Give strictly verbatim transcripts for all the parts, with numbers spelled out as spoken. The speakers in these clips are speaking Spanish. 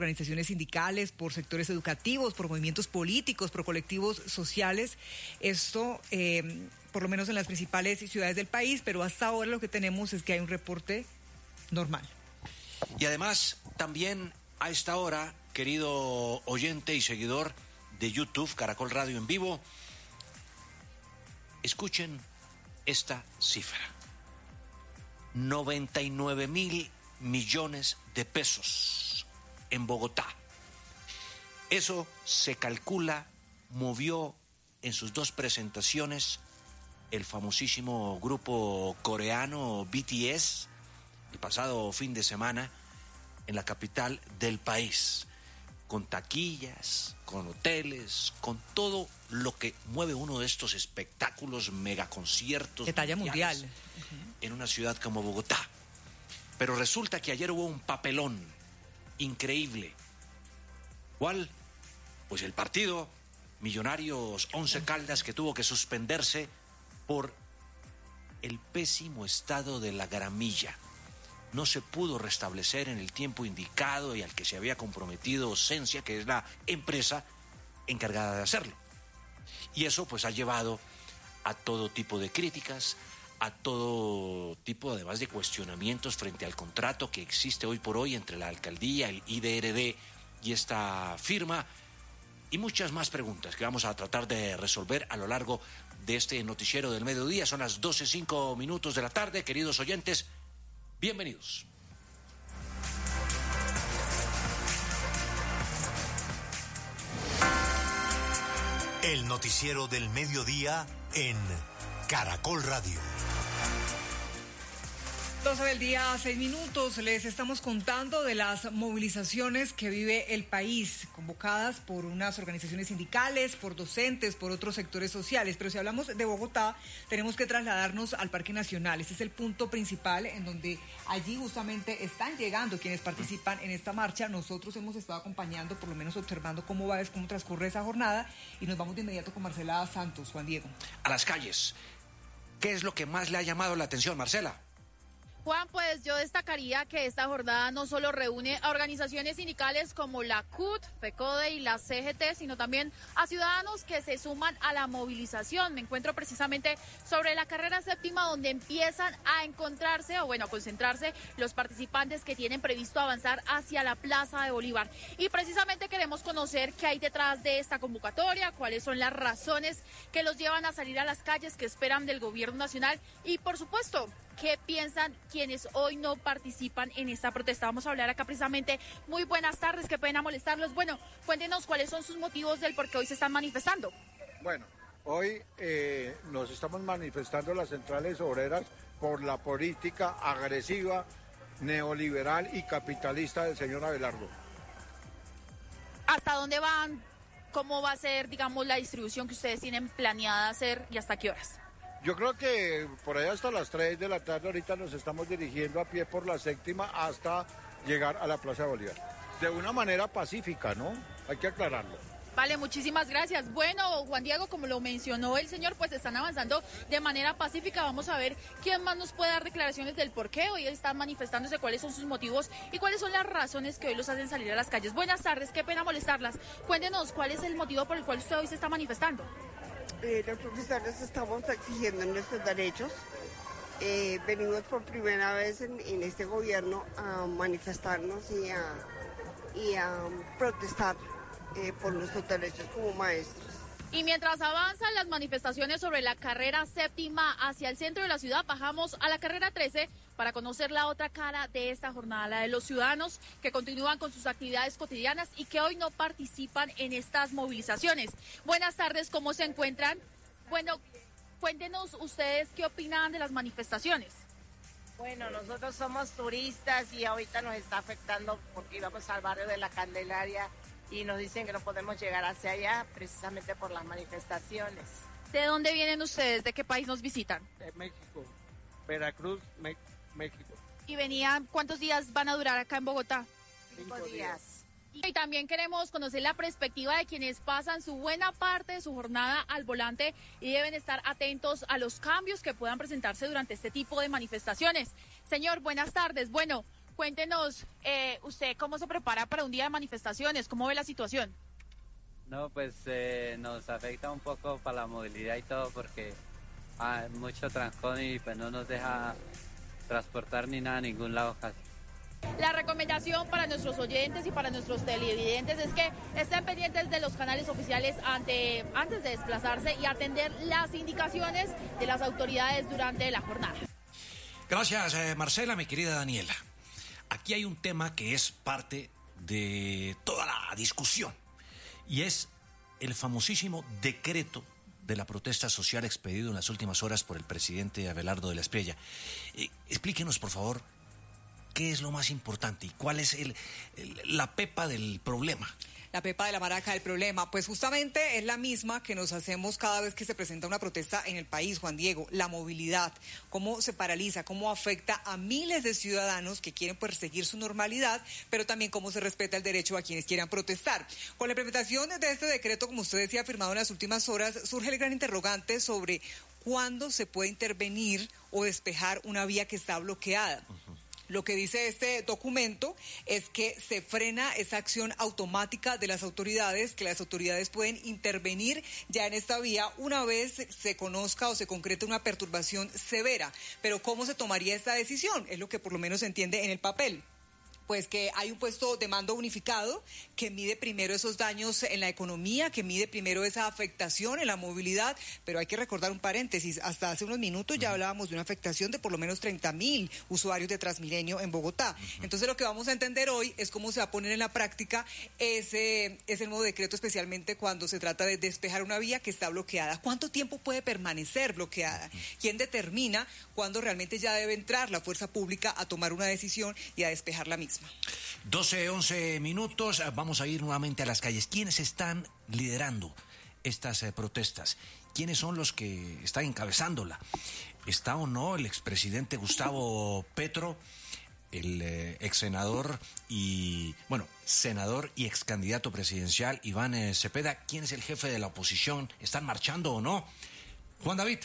organizaciones sindicales, por sectores educativos, por movimientos políticos, por colectivos sociales. Esto, eh, por lo menos en las principales ciudades del país, pero hasta ahora lo que tenemos es que hay un reporte normal. Y además, también a esta hora, querido oyente y seguidor de YouTube, Caracol Radio en vivo, escuchen esta cifra. noventa y nueve mil millones de pesos en Bogotá. Eso se calcula, movió en sus dos presentaciones el famosísimo grupo coreano B T S el pasado fin de semana en la capital del país, con taquillas, con hoteles, con todo lo que mueve uno de estos espectáculos, megaconciertos de talla mundial uh-huh. en una ciudad como Bogotá. Pero resulta que ayer hubo un papelón increíble. ¿Cuál? Pues el partido Millonarios Once Caldas, que tuvo que suspenderse por el pésimo estado de la gramilla. No se pudo restablecer en el tiempo indicado y al que se había comprometido Sensia, que es la empresa encargada de hacerlo. Y eso pues ha llevado a todo tipo de críticas, a todo tipo además de cuestionamientos frente al contrato que existe hoy por hoy entre la alcaldía, el I D R D y esta firma, y muchas más preguntas que vamos a tratar de resolver a lo largo de este noticiero del mediodía. Son las doce cinco minutos de la tarde, queridos oyentes. Bienvenidos. El noticiero del mediodía en Caracol Radio. doce del día, seis minutos. Les estamos contando de las movilizaciones que vive el país, convocadas por unas organizaciones sindicales, por docentes, por otros sectores sociales. Pero si hablamos de Bogotá, tenemos que trasladarnos al Parque Nacional. Este es el punto principal en donde allí justamente están llegando quienes participan en esta marcha. Nosotros hemos estado acompañando, por lo menos observando cómo va, cómo transcurre esa jornada, y nos vamos de inmediato con Marcela Santos. Juan Diego. A las calles. ¿Qué es lo que más le ha llamado la atención, Marcela? Juan, pues yo destacaría que esta jornada no solo reúne a organizaciones sindicales como la C U T, FECODE y la C G T, sino también a ciudadanos que se suman a la movilización. Me encuentro precisamente sobre la carrera séptima, donde empiezan a encontrarse, o bueno, a concentrarse los participantes que tienen previsto avanzar hacia la Plaza de Bolívar. Y precisamente queremos conocer qué hay detrás de esta convocatoria, cuáles son las razones que los llevan a salir a las calles, que esperan del gobierno nacional y, por supuesto, ¿qué piensan quienes hoy no participan en esta protesta? Vamos a hablar acá precisamente. Muy buenas tardes, qué pena molestarlos. Bueno, cuéntenos cuáles son sus motivos del por qué hoy se están manifestando. Bueno, hoy eh, nos estamos manifestando las centrales obreras por la política agresiva, neoliberal y capitalista del señor Abelardo. ¿Hasta dónde van? ¿Cómo va a ser, digamos, la distribución que ustedes tienen planeada hacer y hasta qué horas? Yo creo que por ahí hasta las tres de la tarde ahorita nos estamos dirigiendo a pie por la séptima hasta llegar a la Plaza de Bolívar. De una manera pacífica, ¿no? Hay que aclararlo. Vale, muchísimas gracias. Bueno, Juan Diego, como lo mencionó el señor, pues están avanzando de manera pacífica. Vamos a ver quién más nos puede dar declaraciones del por qué hoy están manifestándose, cuáles son sus motivos y cuáles son las razones que hoy los hacen salir a las calles. Buenas tardes, qué pena molestarlas. Cuéntenos cuál es el motivo por el cual usted hoy se está manifestando. Eh, los profesores estamos exigiendo nuestros derechos. Eh, venimos por primera vez en, en este gobierno a manifestarnos y a, y a protestar eh, por nuestros derechos como maestros. Y mientras avanzan las manifestaciones sobre la carrera séptima hacia el centro de la ciudad, bajamos a la carrera trece para conocer la otra cara de esta jornada, la de los ciudadanos que continúan con sus actividades cotidianas y que hoy no participan en estas movilizaciones. Buenas tardes, ¿cómo se encuentran? Bueno, cuéntenos ustedes qué opinan de las manifestaciones. Bueno, nosotros somos turistas y ahorita nos está afectando porque íbamos al barrio de la Candelaria y nos dicen que no podemos llegar hacia allá precisamente por las manifestaciones. ¿De dónde vienen ustedes? ¿De qué país nos visitan? De México, Veracruz, Me- México. ¿Y venían, cuántos días van a durar acá en Bogotá? Cinco, Cinco días. días. Y también queremos conocer la perspectiva de quienes pasan su buena parte de su jornada al volante y deben estar atentos a los cambios que puedan presentarse durante este tipo de manifestaciones. Señor, buenas tardes. Bueno, Cuéntenos, eh, usted cómo se prepara para un día de manifestaciones, cómo ve la situación. No, pues eh, nos afecta un poco para la movilidad y todo porque hay mucho trancón y pues no nos deja transportar ni nada a ningún lado casi. La recomendación para nuestros oyentes y para nuestros televidentes es que estén pendientes de los canales oficiales ante, antes de desplazarse y atender las indicaciones de las autoridades durante la jornada. Gracias, eh, Marcela, mi querida Daniela. Aquí hay un tema que es parte de toda la discusión y es el famosísimo decreto de la protesta social expedido en las últimas horas por el presidente Abelardo de la Espriella. Eh, explíquenos, por favor, ¿qué es lo más importante y cuál es el, el, la pepa del problema? La pepa de la maraca del problema, pues justamente es la misma que nos hacemos cada vez que se presenta una protesta en el país, Juan Diego, la movilidad, cómo se paraliza, cómo afecta a miles de ciudadanos que quieren perseguir su normalidad, pero también cómo se respeta el derecho a quienes quieran protestar. Con la implementación de este decreto, como usted decía, firmado en las últimas horas, surge el gran interrogante sobre cuándo se puede intervenir o despejar una vía que está bloqueada. Uh-huh. Lo que dice este documento es que se frena esa acción automática de las autoridades, que las autoridades pueden intervenir ya en esta vía una vez se conozca o se concrete una perturbación severa. Pero ¿cómo se tomaría esta decisión? Es lo que por lo menos se entiende en el papel. Pues que hay un puesto de mando unificado que mide primero esos daños en la economía, que mide primero esa afectación en la movilidad, pero hay que recordar un paréntesis, hasta hace unos minutos ya hablábamos de una afectación de por lo menos treinta mil usuarios de Transmilenio en Bogotá. Uh-huh. Entonces lo que vamos a entender hoy es cómo se va a poner en la práctica ese, ese nuevo decreto, especialmente cuando se trata de despejar una vía que está bloqueada. ¿Cuánto tiempo puede permanecer bloqueada? Uh-huh. ¿Quién determina cuándo realmente ya debe entrar la fuerza pública a tomar una decisión y a despejar la misma? doce, once minutos, vamos a ir nuevamente a las calles. ¿Quiénes están liderando estas eh, protestas? ¿Quiénes son los que están encabezándola? ¿Está o no el expresidente Gustavo Petro, el eh, ex senador y, bueno, senador y ex candidato presidencial Iván eh, Cepeda? ¿Quién es el jefe de la oposición? ¿Están marchando o no? Juan David.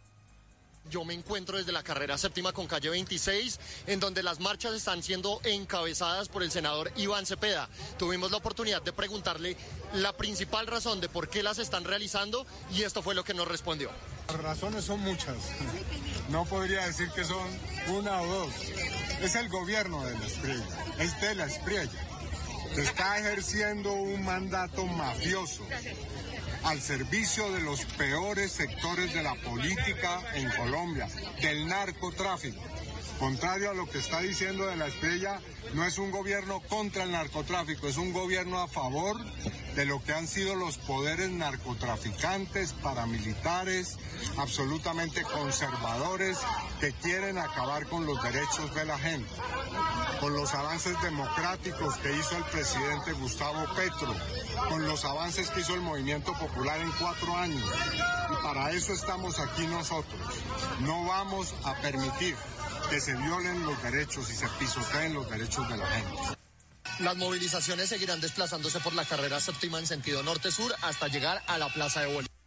Yo me encuentro desde la carrera séptima con calle veintiséis, en donde las marchas están siendo encabezadas por el senador Iván Cepeda. Tuvimos la oportunidad de preguntarle la principal razón de por qué las están realizando y esto fue lo que nos respondió. Las razones son muchas. No podría decir que son una o dos. Es el gobierno de la Espriella, es de la Espriella. Está ejerciendo un mandato mafioso al servicio de los peores sectores de la política en Colombia, del narcotráfico. Contrario a lo que está diciendo de la Espriella, no es un gobierno contra el narcotráfico, es un gobierno a favor de lo que han sido los poderes narcotraficantes, paramilitares, absolutamente conservadores, que quieren acabar con los derechos de la gente, con los avances democráticos que hizo el presidente Gustavo Petro, con los avances que hizo el Movimiento Popular en cuatro años. Y para eso estamos aquí nosotros. No vamos a permitir que se violen los derechos y se pisoteen los derechos de la gente. Las movilizaciones seguirán desplazándose por la carrera séptima en sentido norte-sur hasta llegar a la Plaza de Bolívar.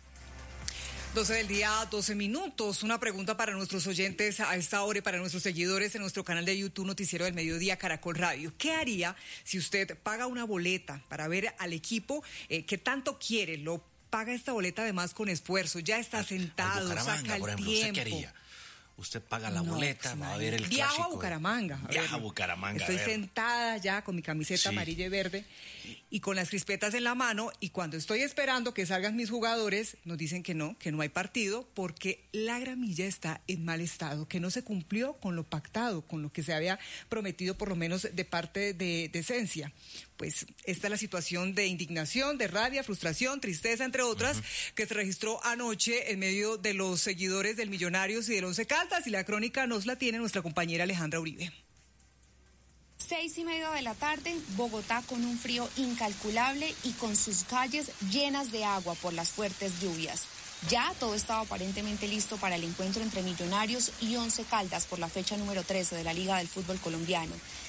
doce del día, doce minutos. Una pregunta para nuestros oyentes a esta hora y para nuestros seguidores en nuestro canal de YouTube Noticiero del Mediodía Caracol Radio. ¿Qué haría si usted paga una boleta para ver al equipo eh, que tanto quiere? Lo paga esta boleta además con esfuerzo, ya está sentado, saca el por ejemplo, tiempo. ¿usted qué haría? Usted paga la No, boleta, pues, va a ver el viajo clásico. a Bucaramanga. A Viaja ver, a Bucaramanga. Estoy a ver. sentada ya con mi camiseta Sí. amarilla y verde y con las crispetas en la mano, y cuando estoy esperando que salgan mis jugadores, nos dicen que no, que no hay partido porque la gramilla está en mal estado, que no se cumplió con lo pactado, con lo que se había prometido por lo menos de parte de, de Esencia. Pues esta es la situación de indignación, de rabia, frustración, tristeza, entre otras, uh-huh. que se registró anoche en medio de los seguidores del Millonarios y del Once Caldas, y la crónica nos la tiene nuestra compañera Alejandra Uribe. Seis y media de la tarde, Bogotá con un frío incalculable y con sus calles llenas de agua por las fuertes lluvias. Ya todo estaba aparentemente listo para el encuentro entre Millonarios y Once Caldas por la fecha número trece de la Liga del Fútbol Colombiano.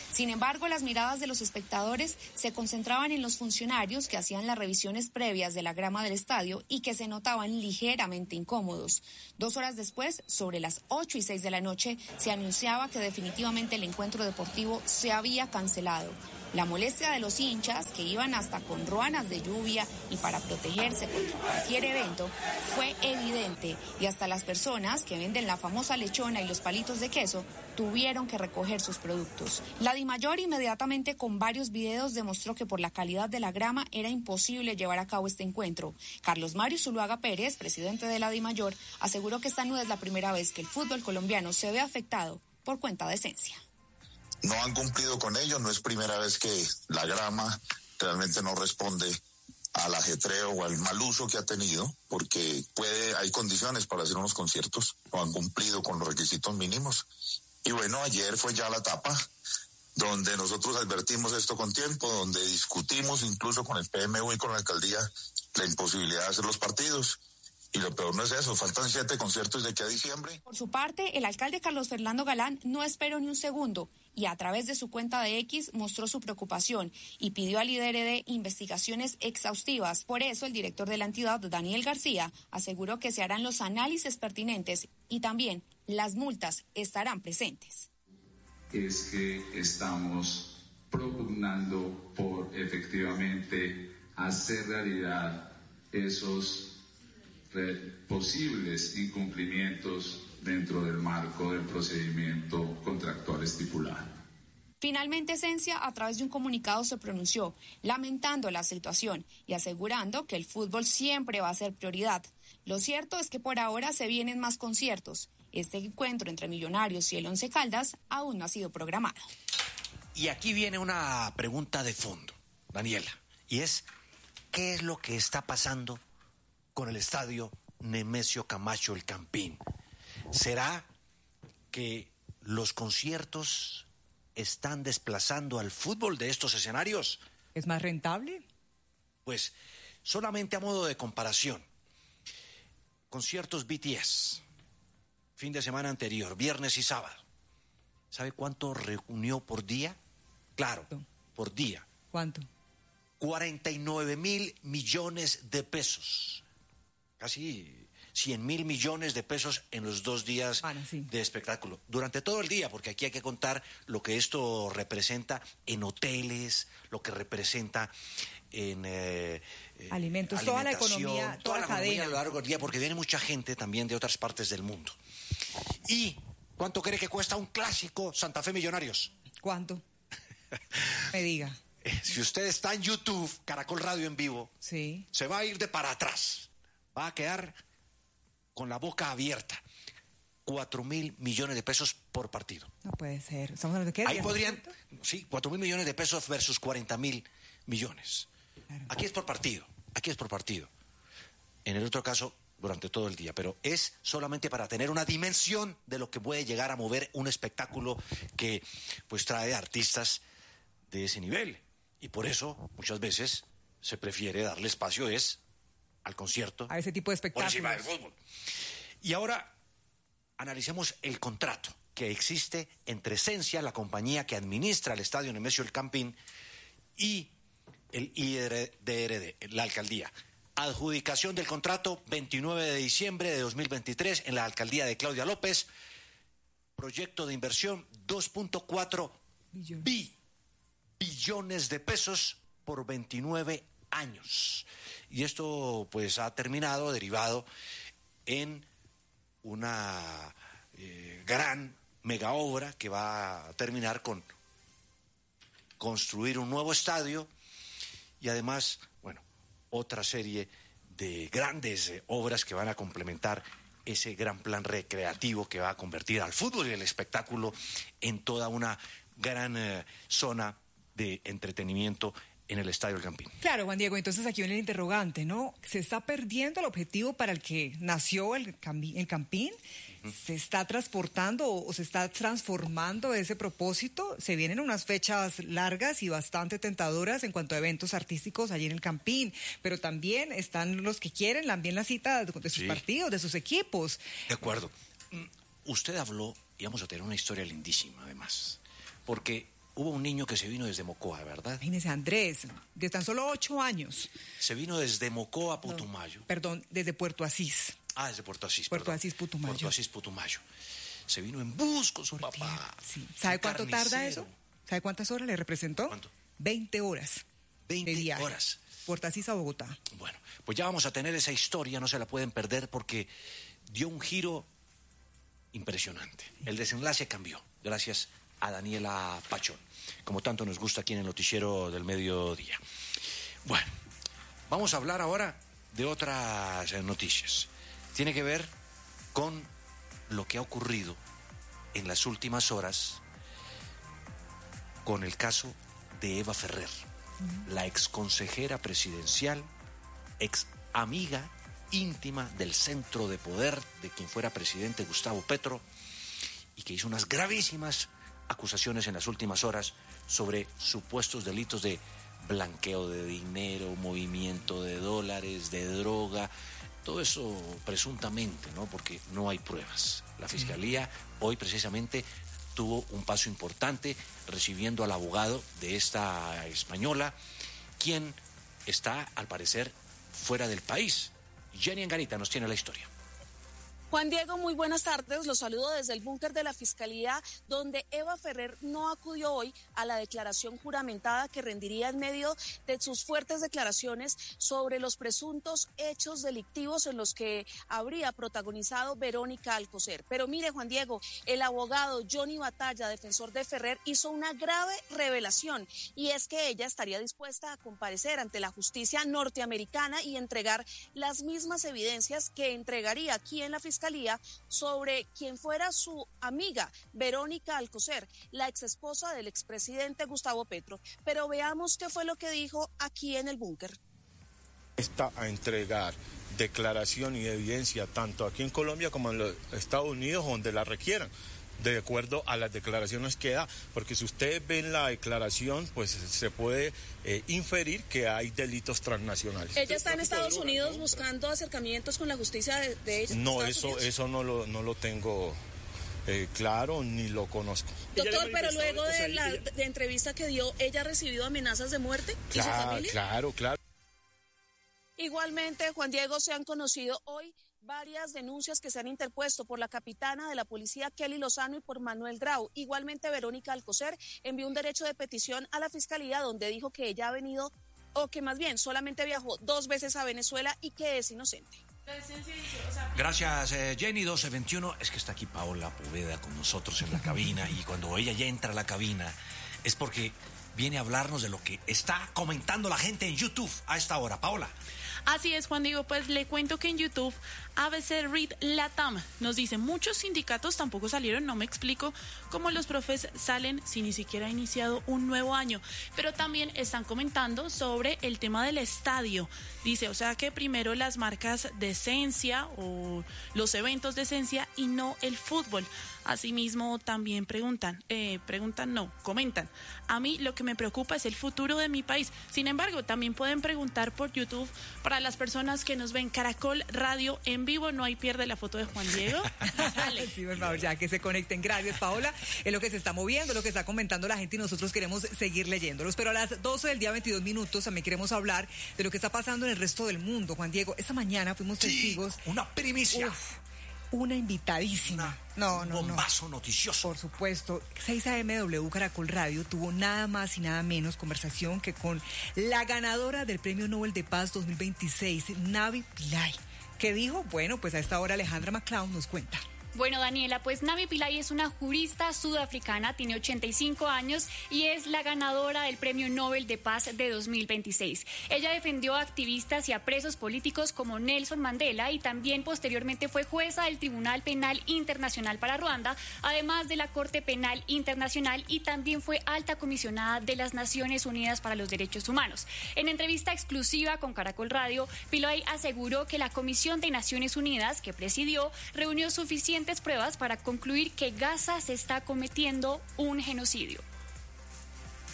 Sin embargo, las miradas de los espectadores se concentraban en los funcionarios que hacían las revisiones previas de la grama del estadio y que se notaban ligeramente incómodos. Dos horas después, sobre las ocho y seis de la noche, se anunciaba que definitivamente el encuentro deportivo se había cancelado. La molestia de los hinchas, que iban hasta con ruanas de lluvia y para protegerse contra cualquier evento, fue evidente, y hasta las personas que venden la famosa lechona y los palitos de queso tuvieron que recoger sus productos. La Dimayor, inmediatamente con varios videos, demostró que por la calidad de la grama era imposible llevar a cabo este encuentro. Carlos Mario Zuluaga Pérez, presidente de la Dimayor, aseguró que esta no es la primera vez que el fútbol colombiano se ve afectado por cuenta de esencia. No han cumplido con ello, no es primera vez que la grama realmente no responde al ajetreo o al mal uso que ha tenido, porque puede, hay condiciones para hacer unos conciertos, no han cumplido con los requisitos mínimos. Y bueno, ayer fue ya la etapa donde nosotros advertimos esto con tiempo, donde discutimos incluso con el P M U y con la alcaldía la imposibilidad de hacer los partidos. Y lo peor no es eso, faltan siete conciertos de aquí a diciembre. Por su parte, el alcalde Carlos Fernando Galán no esperó ni un segundo y a través de su cuenta de X mostró su preocupación y pidió al I D R D investigaciones exhaustivas. Por eso, el director de la entidad, Daniel García, aseguró que se harán los análisis pertinentes y también las multas estarán presentes. Es que estamos propugnando por efectivamente hacer realidad esos posibles incumplimientos dentro del marco del procedimiento contractual estipulado. Finalmente, Esencia, a través de un comunicado, se pronunció lamentando la situación y asegurando que el fútbol siempre va a ser prioridad. Lo cierto es que por ahora se vienen más conciertos. Este encuentro entre Millonarios y el Once Caldas aún no ha sido programado. Y aquí viene una pregunta de fondo, Daniela, y es, ¿qué es lo que está pasando con el estadio Nemesio Camacho El Campín? ¿Será que los conciertos están desplazando al fútbol de estos escenarios? ¿Es más rentable? Pues solamente a modo de comparación, conciertos B T S, fin de semana anterior, viernes y sábado, ¿sabe cuánto reunió por día? Claro, por día. ¿Cuánto? cuarenta y nueve mil millones de pesos. Casi cien mil millones de pesos en los dos días ah, no, sí. de espectáculo. Durante todo el día, porque aquí hay que contar lo que esto representa en hoteles, lo que representa en eh, alimentos, toda la economía, toda, toda la cadena. Economía a lo largo del día, porque viene mucha gente también de otras partes del mundo. ¿Y cuánto cree que cuesta un clásico Santa Fe Millonarios? ¿Cuánto? Me diga. Si usted está en YouTube, Caracol Radio en vivo, sí. se va a ir de para atrás. Va a quedar con la boca abierta. Cuatro mil millones de pesos por partido. No puede ser. ¿Estamos hablando de qué? Ahí podrían, sí, cuatro mil millones de pesos versus cuarenta mil millones. Claro. Aquí es por partido, aquí es por partido. En el otro caso, durante todo el día. Pero es solamente para tener una dimensión de lo que puede llegar a mover un espectáculo que pues trae artistas de ese nivel. Y por eso, muchas veces, se prefiere darle espacio es al concierto. A ese tipo de espectáculos. Por encima del fútbol. Y ahora analicemos el contrato que existe entre Esencia, la compañía que administra el estadio Nemesio El Campín, y el I D R D, la alcaldía. Adjudicación del contrato veintinueve de diciembre de dos mil veintitrés en la alcaldía de Claudia López. Proyecto de inversión dos punto cuatro bi. billones de pesos por veintinueve años. Y esto pues ha terminado, derivado en una eh, gran mega obra que va a terminar con construir un nuevo estadio y además, bueno, otra serie de grandes eh, obras que van a complementar ese gran plan recreativo que va a convertir al fútbol y el espectáculo en toda una gran eh, zona de entretenimiento en el Estadio El Campín. Claro, Juan Diego, entonces aquí viene el interrogante, ¿no? ¿Se está perdiendo el objetivo para el que nació el, Campi- el Campín? Uh-huh. ¿Se está transportando o, o se está transformando ese propósito? Se vienen unas fechas largas y bastante tentadoras en cuanto a eventos artísticos allí en el Campín, pero también están los que quieren también la cita de, de sus sí. partidos, de sus equipos. De acuerdo. Usted habló, y vamos a tener una historia lindísima además, porque hubo un niño que se vino desde Mocoa, ¿verdad? Imagínese, Andrés, de tan solo ocho años. Se vino desde Mocoa a Putumayo. No, perdón, desde Puerto Asís. Ah, desde Puerto Asís, Puerto perdón. Asís, Putumayo. Puerto Asís, Putumayo. Se vino en bus con su papá. Sí. ¿Sabe cuánto carnicero. tarda eso? ¿Sabe cuántas horas le representó? ¿Cuánto? veinte horas. veinte de viaje. horas. Puerto Asís a Bogotá. Bueno, pues ya vamos a tener esa historia, no se la pueden perder porque dio un giro impresionante. El desenlace cambió, gracias a Daniela Pachón, como tanto nos gusta aquí en el noticiero del mediodía. Bueno, vamos a hablar ahora de otras noticias. Tiene que ver con lo que ha ocurrido en las últimas horas con el caso de Eva Ferrer, la ex consejera presidencial, ex amiga íntima del centro de poder de quien fuera presidente Gustavo Petro y que hizo unas gravísimas acusaciones en las últimas horas sobre supuestos delitos de blanqueo de dinero, movimiento de dólares, de droga, todo eso presuntamente, ¿no? Porque no hay pruebas. La Fiscalía hoy precisamente tuvo un paso importante recibiendo al abogado de esta española, quien está, al parecer, fuera del país. Jenny Angarita nos tiene la historia. Juan Diego, muy buenas tardes. Los saludo desde el búnker de la Fiscalía, donde Eva Ferrer no acudió hoy a la declaración juramentada que rendiría en medio de sus fuertes declaraciones sobre los presuntos hechos delictivos en los que habría protagonizado Verónica Alcocer. Pero mire, Juan Diego, el abogado Johnny Batalla, defensor de Ferrer, hizo una grave revelación, y es que ella estaría dispuesta a comparecer ante la justicia norteamericana y entregar las mismas evidencias que entregaría aquí en la Fiscalía sobre quien fuera su amiga, Verónica Alcocer, la exesposa del expresidente Gustavo Petro. Pero veamos qué fue lo que dijo aquí en el búnker. Está a entregar declaración y evidencia tanto aquí en Colombia como en los Estados Unidos, donde la requieran, de acuerdo a las declaraciones que da, porque si ustedes ven la declaración, pues se puede eh, inferir que hay delitos transnacionales. ¿Ella está en Estados Unidos buscando acercamientos con la justicia de, de ella? No, eso, eso no lo, no lo tengo eh, claro ni lo conozco. Doctor, pero luego de la de entrevista que dio, ¿ella ha recibido amenazas de muerte? ¿Y su familia? Claro, claro. Igualmente, Juan Diego, se han conocido hoy varias denuncias que se han interpuesto por la capitana de la policía, Kelly Lozano, y por Manuel Grau. Igualmente, Verónica Alcocer envió un derecho de petición a la Fiscalía donde dijo que ella ha venido, o que más bien solamente viajó dos veces a Venezuela y que es inocente. Gracias, eh, Jenny. doce veintiuno. Es que está aquí Paola Poveda con nosotros en la cabina, y cuando ella ya entra a la cabina es porque viene a hablarnos de lo que está comentando la gente en YouTube a esta hora. Paola. Así es, Juan Diego, pues le cuento que en YouTube A B C Read Latam nos dice: muchos sindicatos tampoco salieron, no me explico cómo los profes salen si ni siquiera ha iniciado un nuevo año. Pero también están comentando sobre el tema del estadio. Dice, o sea que primero las marcas de esencia o los eventos de esencia y no el fútbol. Asimismo, también preguntan, eh, preguntan no, comentan: a mí lo que me preocupa es el futuro de mi país. Sin embargo, también pueden preguntar por YouTube para las personas que nos ven Caracol Radio en vivo. No hay pierde la foto de Juan Diego. Dale. Sí, por favor, ya que se conecten. Gracias, Paola. Es lo que se está moviendo, lo que está comentando la gente, y nosotros queremos seguir leyéndolos. Pero a las doce del día, veintidós minutos, también queremos hablar de lo que está pasando en el resto del mundo. Juan Diego, esta mañana fuimos sí, testigos. Una primicia. Uf, una invitadísima. No, no, un bombazo no. noticioso. Por supuesto. seis A M W Caracol Radio tuvo nada más y nada menos conversación que con la ganadora del Premio Nobel de Paz dos mil veintiséis, Navi Pillay. ¿Qué dijo? Bueno, pues a esta hora Alejandra MacLeod nos cuenta. Bueno, Daniela, pues Navi Pillay es una jurista sudafricana, tiene ochenta y cinco años y es la ganadora del Premio Nobel de Paz de dos mil veintiséis. Ella defendió a activistas y a presos políticos como Nelson Mandela y también posteriormente fue jueza del Tribunal Penal Internacional para Ruanda, además de la Corte Penal Internacional, y también fue alta comisionada de las Naciones Unidas para los Derechos Humanos. En entrevista exclusiva con Caracol Radio, Pillay aseguró que la Comisión de Naciones Unidas que presidió reunió suficiente pruebas para concluir que Gaza se está cometiendo un genocidio.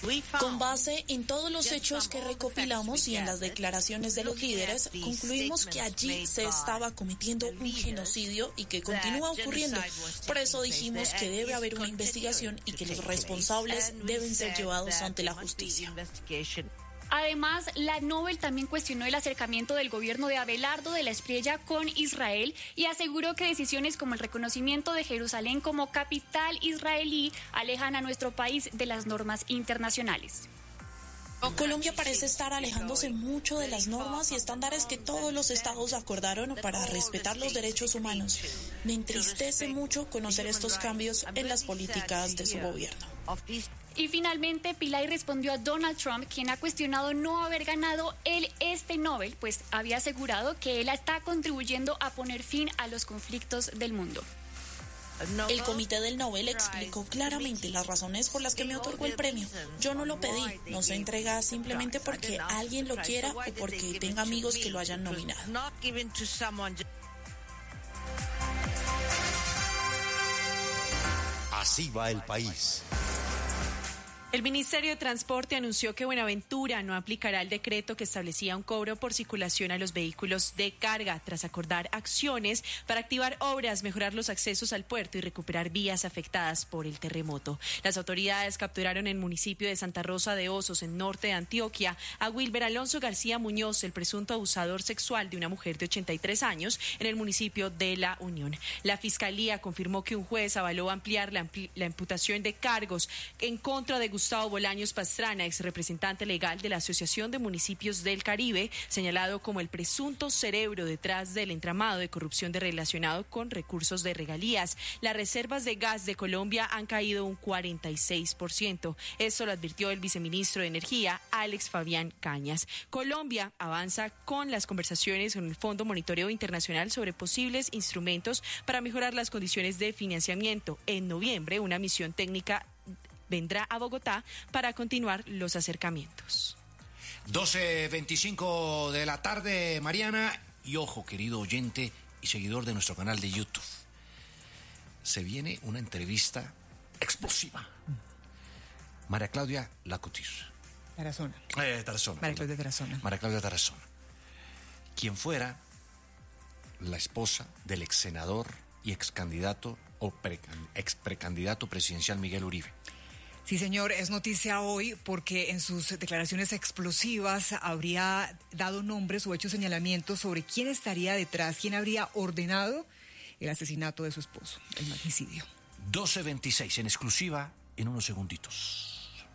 Con base en todos los hechos que recopilamos y en las declaraciones de los líderes, concluimos que allí se estaba cometiendo un genocidio y que continúa ocurriendo. Por eso dijimos que debe haber una investigación y que los responsables deben ser llevados ante la justicia. Además, la Nobel también cuestionó el acercamiento del gobierno de Abelardo de la Espriella con Israel y aseguró que decisiones como el reconocimiento de Jerusalén como capital israelí alejan a nuestro país de las normas internacionales. Colombia parece estar alejándose mucho de las normas y estándares que todos los estados acordaron para respetar los derechos humanos. Me entristece mucho conocer estos cambios en las políticas de su gobierno. Y finalmente, Pillay respondió a Donald Trump, quien ha cuestionado no haber ganado el este Nobel, pues había asegurado que él está contribuyendo a poner fin a los conflictos del mundo. El comité del Nobel explicó claramente las razones por las que me otorgó el premio. Yo no lo pedí, no se entrega simplemente porque alguien lo quiera o porque tenga amigos que lo hayan nominado. Así va el país. El Ministerio de Transporte anunció que Buenaventura no aplicará el decreto que establecía un cobro por circulación a los vehículos de carga, tras acordar acciones para activar obras, mejorar los accesos al puerto y recuperar vías afectadas por el terremoto. Las autoridades capturaron en el municipio de Santa Rosa de Osos, en norte de Antioquia, a Wilber Alonso García Muñoz, el presunto abusador sexual de una mujer de ochenta y tres años en el municipio de La Unión. La Fiscalía confirmó que un juez avaló ampliar la, ampli- la imputación de cargos en contra de Gustavo Gustavo Bolaños Pastrana, ex representante legal de la Asociación de Municipios del Caribe, señalado como el presunto cerebro detrás del entramado de corrupción de relacionado con recursos de regalías. Las reservas de gas de Colombia han caído un cuarenta y seis por ciento. Esto lo advirtió el viceministro de Energía, Alex Fabián Cañas. Colombia avanza con las conversaciones con el Fondo Monitoreo Internacional sobre posibles instrumentos para mejorar las condiciones de financiamiento. En noviembre, una misión técnica vendrá a Bogotá para continuar los acercamientos. doce veinticinco de la tarde, Mariana. Y ojo, querido oyente y seguidor de nuestro canal de YouTube. Se viene una entrevista explosiva. María Claudia Lacutir. Tarazona. Eh, Tarazona. María Claudia Tarazona. María Claudia Tarazona. Quien fuera la esposa del ex senador y ex candidato o pre, ex precandidato presidencial Miguel Uribe. Sí, señor, es noticia hoy porque en sus declaraciones explosivas habría dado nombres o hecho señalamientos sobre quién estaría detrás, quién habría ordenado el asesinato de su esposo, el magnicidio. doce veintiséis, en exclusiva, en unos segunditos.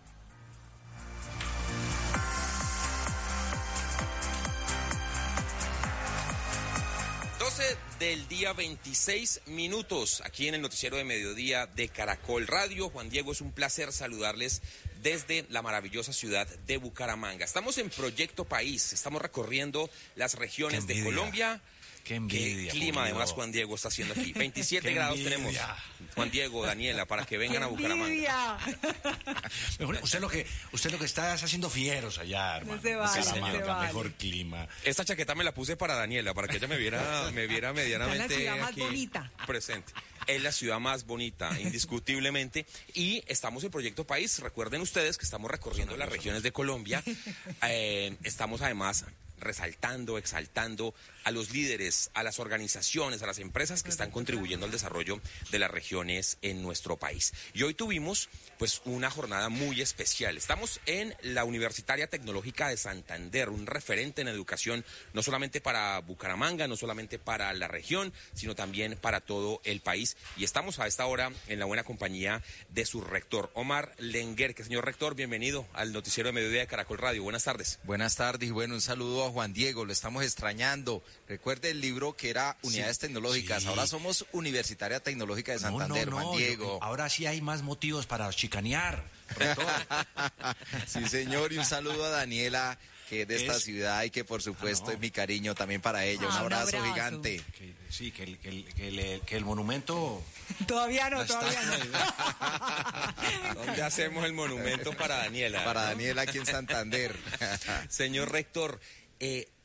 doce del día, veintiséis minutos, aquí en el noticiero de mediodía de Caracol Radio. Juan Diego, es un placer saludarles desde la maravillosa ciudad de Bucaramanga. Estamos en Proyecto País, estamos recorriendo las regiones de Colombia. Qué envidia. Qué clima además Juan Diego está haciendo aquí. veintisiete grados tenemos. Juan Diego, Daniela, para que vengan a Bucaramanga. Usted lo que usted lo que está es haciendo fieros allá, hermano. No se vale, Bucaramanga, no se vale. mejor clima. Esta chaqueta me la puse para Daniela, para que ella me viera, me viera medianamente Está en la ciudad más aquí bonita. presente. Es la ciudad más bonita, indiscutiblemente. Y estamos en Proyecto País. Recuerden ustedes que estamos recorriendo las regiones de Colombia. Eh, estamos además resaltando, exaltando a los líderes, a las organizaciones, a las empresas que están contribuyendo al desarrollo de las regiones en nuestro país. Y hoy tuvimos pues una jornada muy especial. Estamos en la Universitaria Tecnológica de Santander, un referente en educación no solamente para Bucaramanga, no solamente para la región, sino también para todo el país. Y estamos a esta hora en la buena compañía de su rector, Omar Lenguer. Que señor rector, bienvenido al noticiero de mediodía de Caracol Radio. Buenas tardes. Buenas tardes y bueno, un saludo a Juan Diego, lo estamos extrañando. Recuerde el libro que era Unidades sí, Tecnológicas, sí. Ahora somos Universitaria Tecnológica de Santander, no, no, no, Juan Diego. Yo, ahora sí hay más motivos para chicanear. Sí, señor, y un saludo a Daniela, que es de es... esta ciudad y que por supuesto ah, no. es mi cariño también para ella. Ah, un, abrazo un abrazo gigante. Que, sí, que el, que, el, que, el, que el monumento... Todavía no, todavía no. ¿Dónde hacemos el monumento para Daniela? Para ¿no? Daniela aquí en Santander. Señor rector, Eh,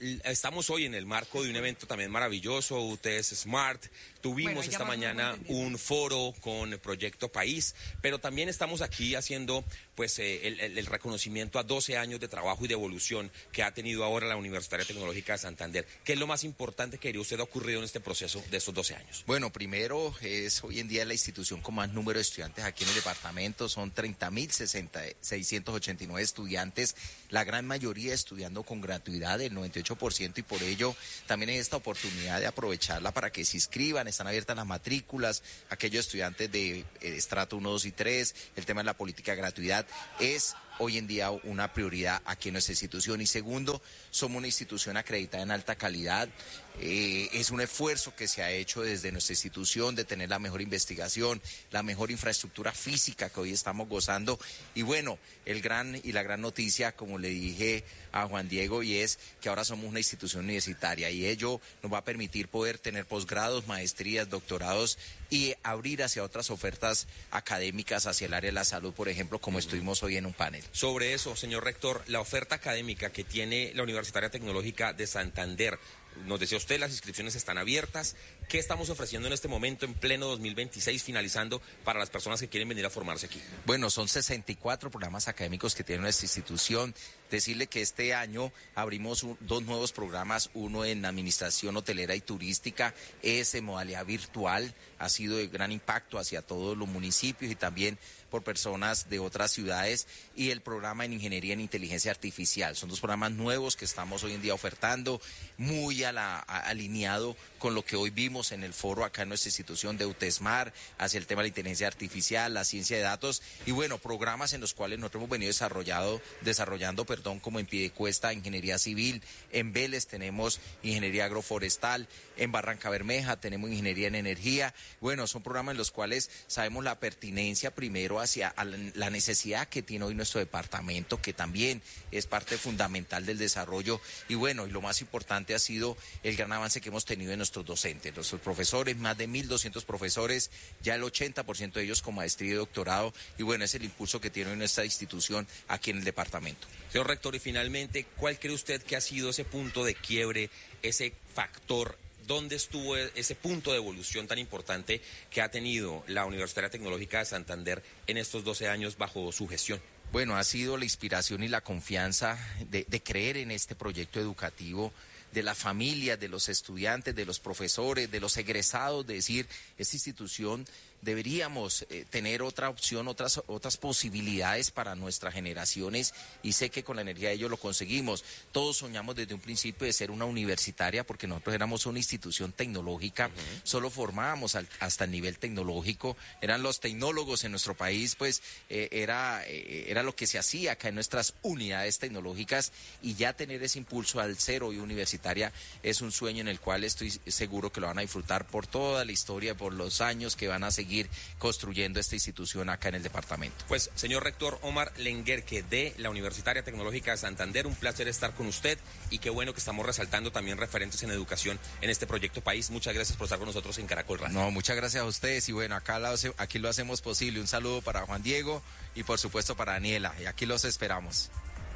estamos hoy en el marco de un evento también maravilloso, U T S Smart. Tuvimos Bueno, esta mañana un foro con el Proyecto País, pero también estamos aquí haciendo pues eh, el, el, el reconocimiento a doce años de trabajo y de evolución que ha tenido ahora la Universitaria Tecnológica de Santander. ¿Qué es lo más importante que diría usted ha ocurrido en este proceso de estos doce años? Bueno, primero es hoy en día la institución con más número de estudiantes aquí en el departamento. Son treinta mil seiscientos ochenta y nueve estudiantes, la gran mayoría estudiando con gratuidad, el noventa y ocho por ciento, y por ello también hay esta oportunidad de aprovecharla para que se inscriban. Están abiertas las matrículas, aquellos estudiantes de eh, estrato uno, dos y tres, el tema de la política de gratuidad es hoy en día una prioridad aquí en nuestra institución. Y segundo, somos una institución acreditada en alta calidad. Eh, es un esfuerzo que se ha hecho desde nuestra institución de tener la mejor investigación, la mejor infraestructura física que hoy estamos gozando. Y bueno, el gran y la gran noticia, como le dije a Juan Diego, y es que ahora somos una institución universitaria y ello nos va a permitir poder tener posgrados, maestrías, doctorados y abrir hacia otras ofertas académicas, hacia el área de la salud, por ejemplo, como estuvimos hoy en un panel. Sobre eso, señor rector, la oferta académica que tiene la Universitaria Tecnológica de Santander, nos decía usted, las inscripciones están abiertas. ¿Qué estamos ofreciendo en este momento, en pleno dos mil veintiséis, finalizando, para las personas que quieren venir a formarse aquí? Bueno, son sesenta y cuatro programas académicos que tiene nuestra institución. Decirle que este año abrimos un, dos nuevos programas, uno en administración hotelera y turística, es en modalidad virtual, ha sido de gran impacto hacia todos los municipios y también por personas de otras ciudades, y el programa en ingeniería en inteligencia artificial. Son dos programas nuevos que estamos hoy en día ofertando, muy a la, a, alineado con lo que hoy vimos en el foro acá en nuestra institución de UTESMAR, hacia el tema de la inteligencia artificial, la ciencia de datos, y bueno, programas en los cuales nosotros hemos venido desarrollado, desarrollando, perdón, como en Piedecuesta, ingeniería civil, en Vélez tenemos ingeniería agroforestal, en Barranca Bermeja tenemos ingeniería en energía. Bueno, son programas en los cuales sabemos la pertinencia primero hacia la necesidad que tiene hoy nuestro departamento, que también es parte fundamental del desarrollo, y bueno, y lo más importante ha sido el gran avance que hemos tenido en nuestros docentes, nuestros profesores, más de mil doscientos profesores, ya el ochenta por ciento de ellos con maestría y doctorado, y bueno, es el impulso que tiene hoy nuestra institución aquí en el departamento. Señor rector, y finalmente, ¿cuál cree usted que ha sido ese punto de quiebre, ese factor? ¿Dónde estuvo ese punto de evolución tan importante que ha tenido la Universitaria Tecnológica de Santander en estos doce años bajo su gestión? Bueno, ha sido la inspiración y la confianza de, de creer en este proyecto educativo, de las familias, de los estudiantes, de los profesores, de los egresados, de decir, esta institución deberíamos eh, tener otra opción, otras, otras posibilidades para nuestras generaciones, y sé que con la energía de ellos lo conseguimos. Todos soñamos desde un principio de ser una universitaria, porque nosotros éramos una institución tecnológica, uh-huh. Solo formábamos al, hasta el nivel tecnológico, eran los tecnólogos en nuestro país, pues eh, era, eh, era lo que se hacía acá en nuestras unidades tecnológicas, y ya tener ese impulso al ser hoy universitaria es un sueño en el cual estoy seguro que lo van a disfrutar por toda la historia, por los años que van a seguir construyendo esta institución acá en el departamento. Pues, señor rector Omar Lenguerque de la Universitaria Tecnológica de Santander, un placer estar con usted, y qué bueno que estamos resaltando también referentes en educación en este proyecto país. Muchas gracias por estar con nosotros en Caracol Radio. No, muchas gracias a ustedes, y bueno, acá lo, aquí lo hacemos posible. Un saludo para Juan Diego y por supuesto para Daniela, y aquí los esperamos.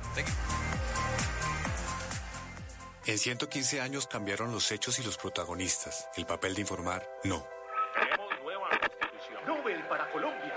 En ciento quince años cambiaron los hechos y los protagonistas. El papel de informar, no. Tenemos nueva constitución. Nobel para Colombia.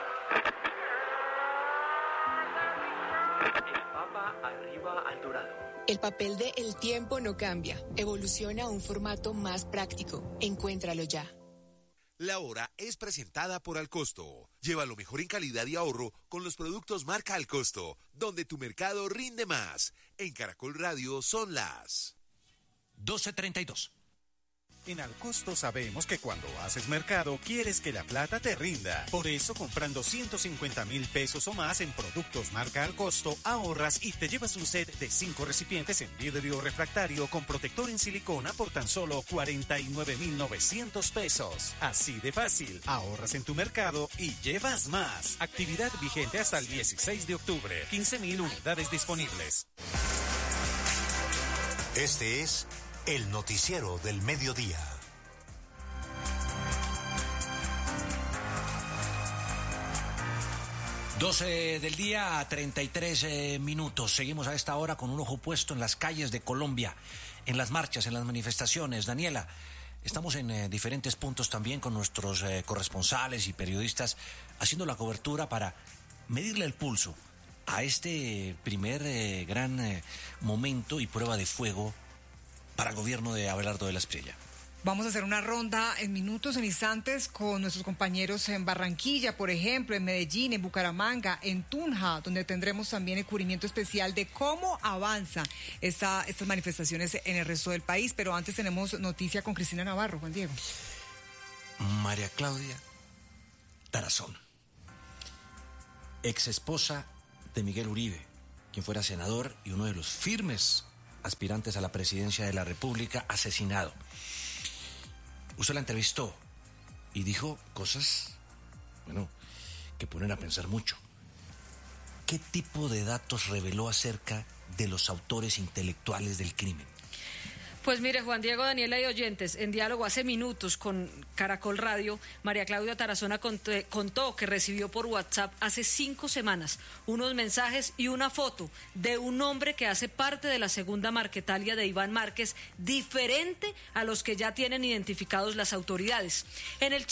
El Papa arriba al dorado. El papel de El Tiempo no cambia. Evoluciona a un formato más práctico. Encuéntralo ya. La hora es presentada por Alcosto. Lleva lo mejor en calidad y ahorro con los productos marca Alcosto, donde tu mercado rinde más. En Caracol Radio son las doce treinta y dos. En Alcosto sabemos que cuando haces mercado quieres que la plata te rinda. Por eso, comprando ciento cincuenta mil pesos o más en productos marca Alcosto, ahorras y te llevas un set de cinco recipientes en vidrio refractario con protector en silicona por tan solo cuarenta y nueve mil novecientos pesos. Así de fácil, ahorras en tu mercado y llevas más. Actividad vigente hasta el dieciséis de octubre. quince mil unidades disponibles. Este es el noticiero del mediodía. doce del día, treinta y tres eh, minutos. Seguimos a esta hora con un ojo puesto en las calles de Colombia, en las marchas, en las manifestaciones. Daniela, estamos en eh, diferentes puntos también con nuestros eh, corresponsales y periodistas haciendo la cobertura para medirle el pulso a este primer eh, gran eh, momento y prueba de fuego para el gobierno de Abelardo de la Espriella. Vamos a hacer una ronda en minutos, en instantes, con nuestros compañeros en Barranquilla, por ejemplo, en Medellín, en Bucaramanga, en Tunja, donde tendremos también el cubrimiento especial de cómo avanzan esta, estas manifestaciones en el resto del país. Pero antes tenemos noticia con Cristina Navarro. Juan Diego. María Claudia Tarazona, ex esposa de Miguel Uribe, quien fuera senador y uno de los firmes aspirantes a la presidencia de la República, asesinado. Usted la entrevistó y dijo cosas, bueno, que ponen a pensar mucho. ¿Qué tipo de datos reveló acerca de los autores intelectuales del crimen? Pues mire, Juan Diego, Daniela y oyentes, en diálogo hace minutos con Caracol Radio, María Claudia Tarazona contó, contó que recibió por WhatsApp hace cinco semanas unos mensajes y una foto de un hombre que hace parte de la segunda Marquetalia de Iván Márquez, diferente a los que ya tienen identificados las autoridades. En el